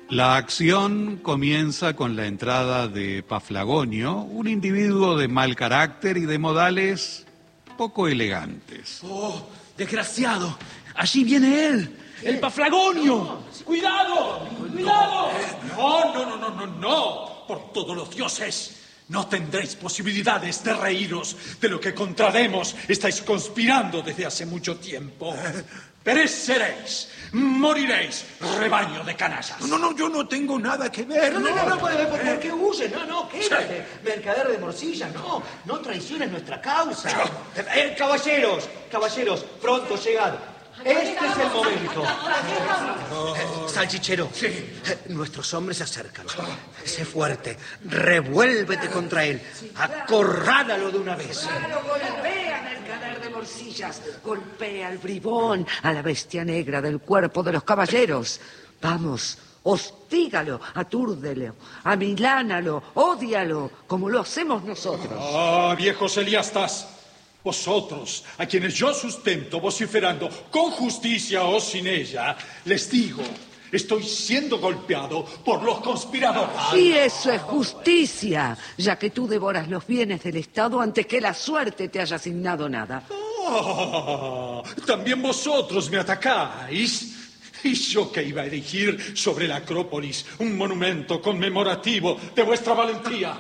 La acción comienza con la entrada de Paflagonio, un individuo de mal carácter y de modales poco elegantes. ¡Oh, desgraciado! ¡Allí viene él! ¡El Paflagonio! No. ¡Cuidado! ¡Cuidado! No. Por todos los dioses, no tendréis posibilidades de reíros de lo que contra Demos estáis conspirando desde hace mucho tiempo. Pereceréis, moriréis, rebaño de canallas. No, yo no tengo nada que ver. ¿Por qué huye? Quédate. Mercader de morcillas, no traiciones nuestra causa. Caballeros, pronto llegad. Este es el momento. Salchichero, sí. Nuestros hombres se acercan. Sé fuerte, revuélvete contra él. Acorrálalo de una vez. Claro, golpea, mercader de morcillas. Golpea al bribón, a la bestia negra del cuerpo de los caballeros. Vamos, hostígalo, atúrdelo, amilánalo, ódialo, como lo hacemos nosotros. ¡Ah, viejos Eliastas! Vosotros, a quienes yo sustento vociferando con justicia o sin ella, les digo, estoy siendo golpeado por los conspiradores. Y eso es justicia, ya que tú devoras los bienes del Estado antes que la suerte te haya asignado nada. También vosotros me atacáis. ¿Y yo que iba a erigir sobre la Acrópolis un monumento conmemorativo de vuestra valentía?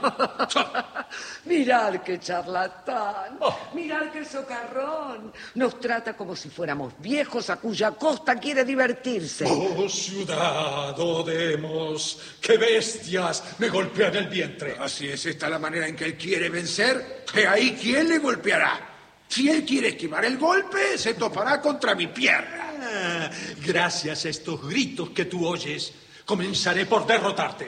Mirad qué charlatán, mirad qué socarrón. Nos trata como si fuéramos viejos a cuya costa quiere divertirse. ¡Oh, ciudad, Demos! ¡Qué bestias me golpean el vientre! Así es, esta la manera en que él quiere vencer. ¿Y ahí quién le golpeará? Si él quiere esquivar el golpe, se topará contra mi pierna. Gracias a estos gritos que tú oyes, comenzaré por derrotarte.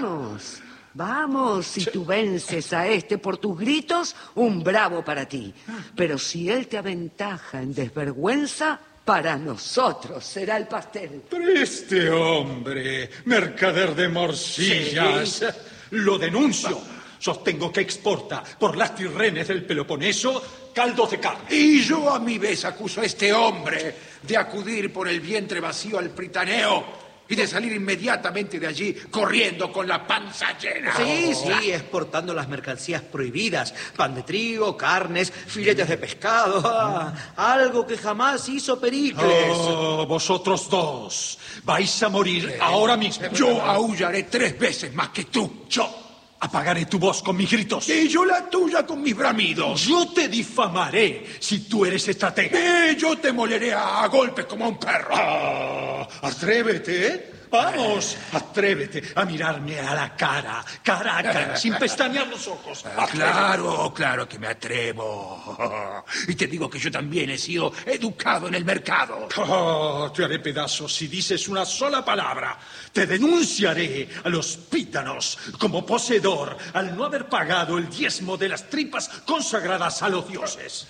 Vamos, si tú vences a este por tus gritos, un bravo para ti. Pero si él te aventaja en desvergüenza, para nosotros será el pastel. Pero este hombre, mercader de morcillas, lo denuncio. Sostengo que exporta por las Tirrenes del Peloponeso caldos de carne. Y yo a mi vez acuso a este hombre de acudir por el vientre vacío al Pritaneo y de salir inmediatamente de allí corriendo con la panza llena. Sí, exportando las mercancías prohibidas. Pan de trigo, carnes, filetes de pescado. Algo que jamás hizo Pericles. Oh, vosotros dos vais a morir ahora mismo. Yo aullaré 3 veces más que tú. Yo apagaré tu voz con mis gritos. Y yo la tuya con mis bramidos. Yo te difamaré si tú eres estratega. Y yo te moleré a golpes como a un perro. Atrévete, ¿eh? Vamos, atrévete a mirarme a la cara a cara, sin pestañear los ojos. Claro que me atrevo. Y te digo que yo también he sido educado en el mercado. Te haré pedazos si dices una sola palabra. Te denunciaré a los pítanos como poseedor al no haber pagado el diezmo de las tripas consagradas a los dioses.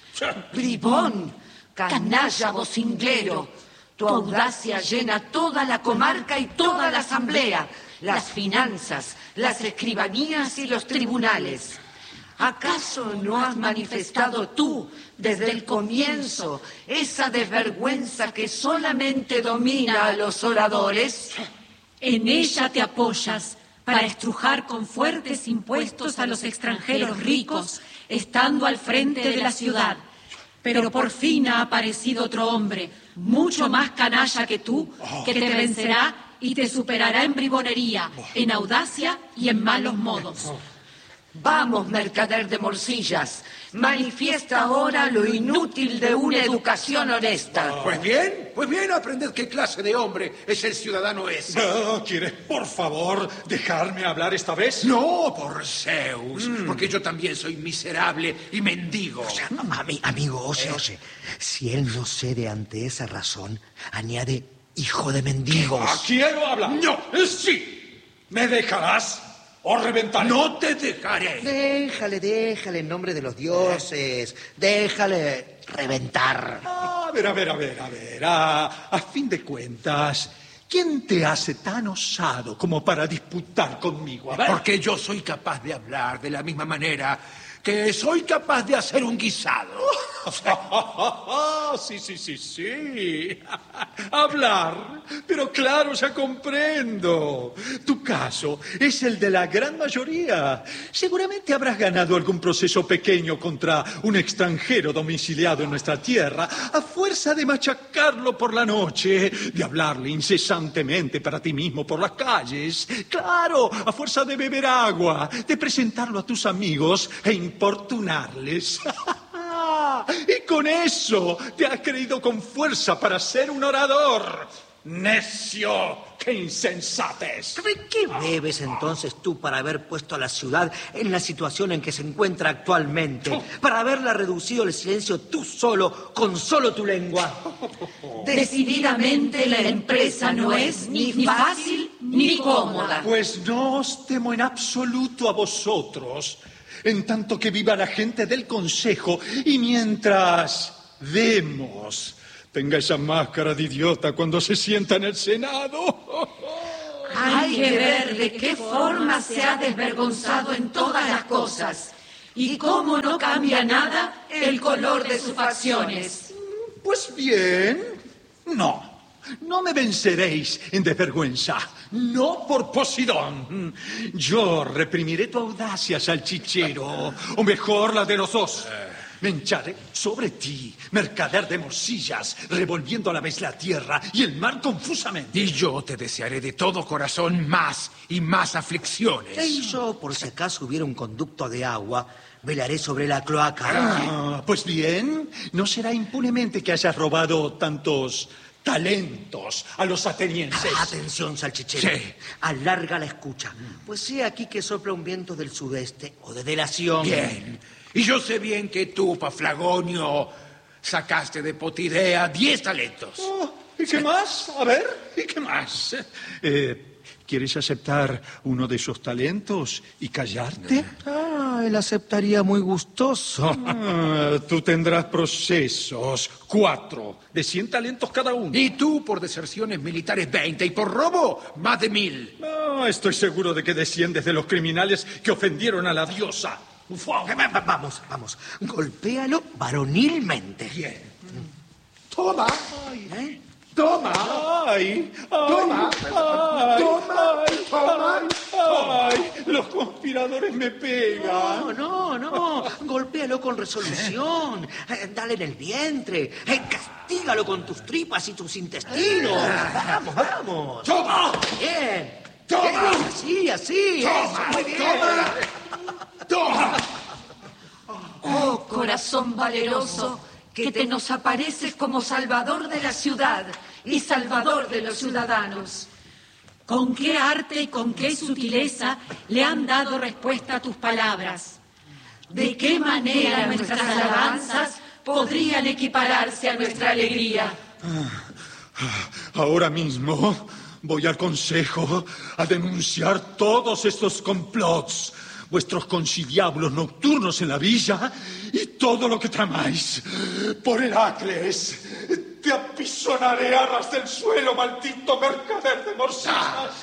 Bribón, canalla vocinglero. Tu audacia llena toda la comarca y toda la asamblea, las finanzas, las escribanías y los tribunales. ¿Acaso no has manifestado tú, desde el comienzo, esa desvergüenza que solamente domina a los oradores? En ella te apoyas para estrujar con fuertes impuestos a los extranjeros ricos, estando al frente de la ciudad. Pero por fin ha aparecido otro hombre, mucho más canalla que tú, que te vencerá y te superará en bribonería, en audacia y en malos modos. Vamos, mercader de morcillas, manifiesta ahora lo inútil de una educación honesta. Pues bien, aprended qué clase de hombre es el ciudadano ese. ¿Quieres, por favor, dejarme hablar esta vez? No, por Zeus, porque yo también soy miserable y mendigo. O sea, amigo, oye, si él no cede ante esa razón, añade hijo de mendigos. Quiero hablar. No. Sí. ¿Me dejarás o reventaré? No te dejaré. Déjale, en nombre de los dioses. Déjale reventar. A ver. A fin de cuentas, ¿quién te hace tan osado como para disputar conmigo? A ver. Porque yo soy capaz de hablar de la misma manera que soy capaz de hacer un guisado. Sí. Hablar. Pero claro, ya comprendo. Tu caso es el de la gran mayoría. Seguramente habrás ganado algún proceso pequeño contra un extranjero domiciliado en nuestra tierra a fuerza de machacarlo por la noche, de hablarle incesantemente para ti mismo por las calles. Claro, a fuerza de beber agua, de presentarlo a tus amigos e importunarles. Y con eso te has creído con fuerza para ser un orador. ¡Necio! ¡Qué insensatez! ¿Qué debes entonces tú para haber puesto a la ciudad en la situación en que se encuentra actualmente? Para haberla reducido al silencio tú solo, con solo tu lengua. Decididamente la empresa no es ni fácil ni cómoda. Pues no os temo en absoluto a vosotros, en tanto que viva la gente del consejo y mientras Demos tenga esa máscara de idiota cuando se sienta en el Senado. Hay que ver de qué forma se ha desvergonzado en todas las cosas y cómo no cambia nada el color de sus facciones. Pues bien, no me venceréis en desvergüenza, no por Posidón. Yo reprimiré tu audacia, salchichero, o mejor la de los dos. Me hincharé sobre ti, mercader de morcillas, revolviendo a la vez la tierra y el mar confusamente. Y yo te desearé de todo corazón más y más aflicciones. Y yo, por si acaso hubiera un conducto de agua, velaré sobre la cloaca. Pues bien, no será impunemente que hayas robado tantos talentos a los atenienses. Atención, salchichero. Sí. Alarga la escucha. Pues sé aquí que sopla un viento del sudeste o de delación. Bien. Y yo sé bien que tú, Paflagonio, sacaste de Potidea 10 talentos. ¿Y qué más? A ver, ¿y qué más? ¿Quieres aceptar uno de esos talentos y callarte? Él aceptaría muy gustoso. Tú tendrás procesos, 4, de 100 talentos cada uno. Y tú, por deserciones militares, 20. Y por robo, más de 1000. No, estoy seguro de que desciendes de los criminales que ofendieron a la diosa. Vamos. Golpéalo varonilmente. Bien. Toma. Toma. ¡Ay! ¡Los conspiradores me pegan! No. Golpéalo con resolución. Dale en el vientre. Castígalo con tus tripas y tus intestinos. Vamos. ¡Toma! Bien. ¡Toma! Así. ¡Toma! Muy bien. ¡Toma! Oh, corazón valeroso, que te nos apareces como salvador de la ciudad y salvador de los ciudadanos. ¿Con qué arte y con qué sutileza le han dado respuesta a tus palabras? ¿De qué manera nuestras alabanzas podrían equipararse a nuestra alegría? Ahora mismo voy al consejo a denunciar todos estos complots, vuestros conciliablos nocturnos en la villa y todo lo que tramáis. Por Heracles, te apisonaré a ras del suelo, maldito mercader de morcillas.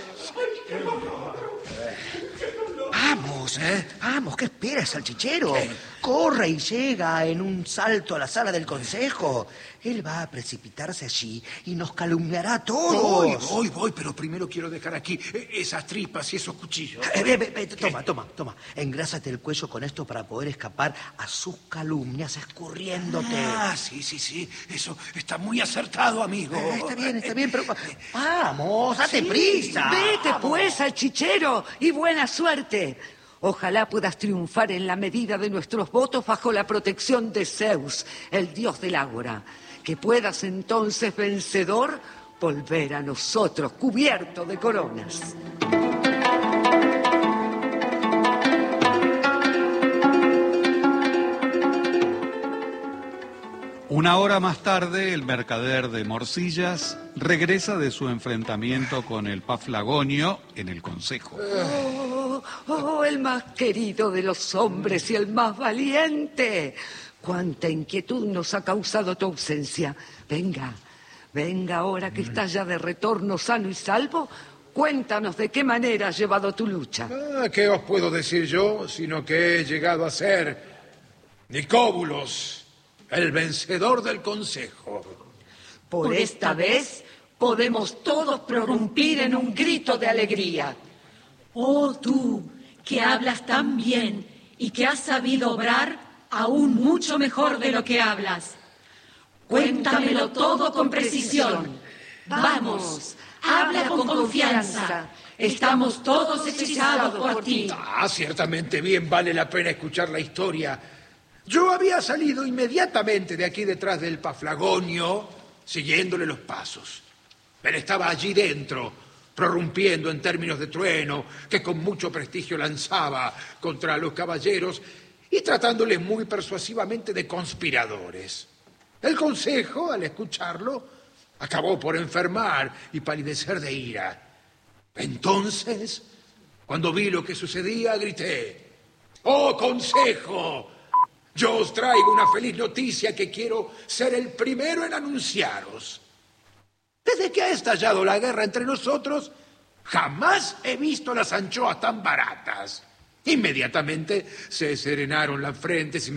Vamos, ¿qué esperas, salchichero? Corre y llega en un salto a la sala del consejo. Él va a precipitarse allí y nos calumniará a todos. Voy, pero primero quiero dejar aquí esas tripas y esos cuchillos. Toma. Engrásate el cuello con esto para poder escapar a sus calumnias escurriéndote. Sí. Eso está muy acertado, amigo. Está bien, pero... Vamos, date prisa. Vete pues, salchichero, y buena suerte. Ojalá puedas triunfar en la medida de nuestros votos bajo la protección de Zeus, el dios del ágora. Que puedas entonces, vencedor, volver a nosotros cubierto de coronas. Una hora más tarde, el mercader de morcillas regresa de su enfrentamiento con el Paflagonio en el consejo. Oh, el más querido de los hombres y el más valiente. Cuánta inquietud nos ha causado tu ausencia. Venga ahora que estás ya de retorno sano y salvo, Cuéntanos de qué manera has llevado tu lucha. ¿Qué os puedo decir yo? Sino que he llegado a ser Nicóbulos, el vencedor del consejo. Por esta vez podemos todos prorrumpir en un grito de alegría. Oh tú, que hablas tan bien y que has sabido obrar aún mucho mejor de lo que hablas. Cuéntamelo todo con precisión. Vamos, habla con confianza. Estamos todos hechizados por ti. Ciertamente bien vale la pena escuchar la historia. Yo había salido inmediatamente de aquí detrás del Paflagonio, siguiéndole los pasos. Él estaba allí dentro, prorrumpiendo en términos de trueno que con mucho prestigio lanzaba contra los caballeros y tratándoles muy persuasivamente de conspiradores. El consejo, al escucharlo, acabó por enfermar y palidecer de ira. Entonces, cuando vi lo que sucedía, grité: ¡Oh, consejo! Yo os traigo una feliz noticia que quiero ser el primero en anunciaros. Desde que ha estallado la guerra entre nosotros, jamás he visto las anchoas tan baratas. Inmediatamente se serenaron las frentes y